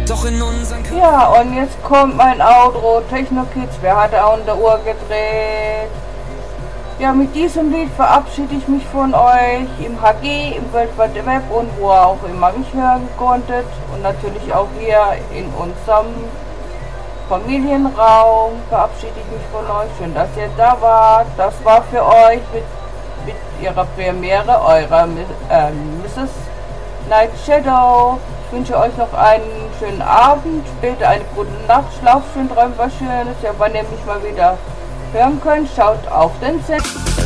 Doch in unseren Ja, und jetzt kommt mein Outro. Techno Kids, wer hat da an der Uhr gedreht? Ja, mit diesem Lied verabschiede ich mich von euch im HG, im World Wide Web und wo ihr auch immer mich hören konntet. Und natürlich auch hier in unserem Familienraum verabschiede ich mich von euch. Schön, dass ihr da wart. Das war für euch mit ihrer Premiere, eurer Mrs. Night Shadow. Ich wünsche euch noch einen schönen Abend, später eine gute Nacht, schlaft schön, träumt was Schönes. Ja, wann ihr mich mal wieder hören könnt, schaut auf den Set.